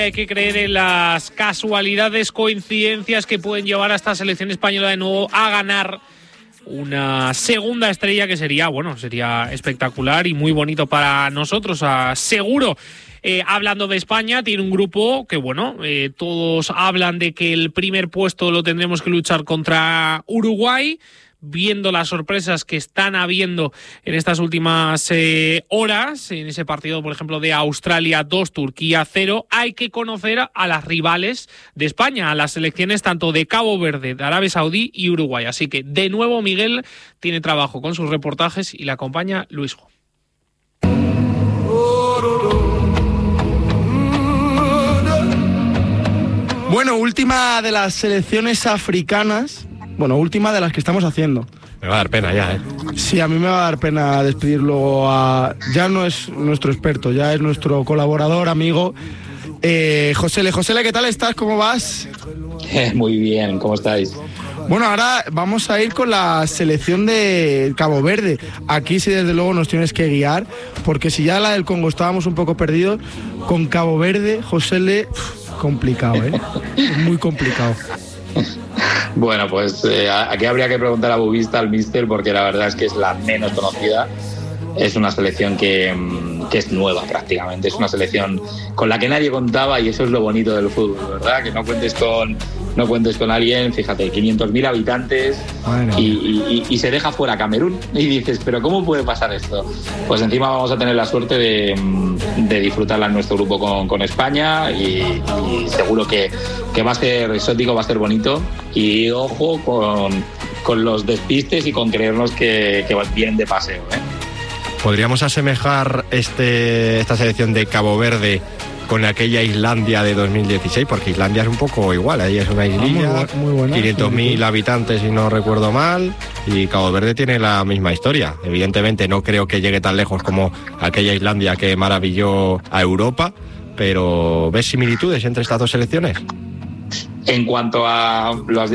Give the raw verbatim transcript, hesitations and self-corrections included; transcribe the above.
Hay que creer en las casualidades, coincidencias que pueden llevar a esta selección española de nuevo a ganar una segunda estrella, que sería, bueno, sería espectacular y muy bonito para nosotros, ah, seguro. Eh, hablando de España, tiene un grupo que, bueno, eh, todos hablan de que el primer puesto lo tendremos que luchar contra Uruguay. Viendo las sorpresas que están habiendo en estas últimas eh, horas, en ese partido, por ejemplo, de Australia dos, Turquía cero, hay que conocer a las rivales de España, a las selecciones tanto de Cabo Verde, de Arabia Saudí y Uruguay. Así que, de nuevo, Miguel tiene trabajo con sus reportajes y le acompaña Luis Jo. Bueno, última de las selecciones africanas. Bueno, última de las que estamos haciendo. Me va a dar pena ya, ¿eh? Sí, a mí me va a dar pena despedirlo a... Ya no es nuestro experto, ya es nuestro colaborador, amigo, eh, Josele. Josele, ¿qué tal estás? ¿Cómo vas? Eh, muy bien, ¿cómo estáis? Bueno, ahora vamos a ir con la selección de Cabo Verde. Aquí sí, desde luego, nos tienes que guiar, porque si ya la del Congo estábamos un poco perdidos, con Cabo Verde, Josele, complicado, ¿eh? Muy complicado. Bueno, pues eh, aquí habría que preguntar a Bubista, al míster, porque la verdad es que es la menos conocida. Es una selección que, que es nueva prácticamente, es una selección con la que nadie contaba, y eso es lo bonito del fútbol, ¿verdad? Que no cuentes con, no cuentes con alguien, fíjate, quinientos mil habitantes y, y, y se deja fuera Camerún, y dices, pero ¿cómo puede pasar esto? Pues encima vamos a tener la suerte de, de disfrutarla en nuestro grupo con, con España, y, y seguro que, que va a ser exótico, va a ser bonito, y ojo con, con los despistes y con creernos que, que vienen de paseo, ¿eh? ¿Podríamos asemejar este, esta selección de Cabo Verde con aquella Islandia de dos mil dieciséis? Porque Islandia es un poco igual, ahí es una islilla, ah, muy buena, quinientos mil habitantes si no recuerdo mal, y Cabo Verde tiene la misma historia. Evidentemente no creo que llegue tan lejos como aquella Islandia que maravilló a Europa, pero ¿ves similitudes entre estas dos selecciones? En cuanto a... lo has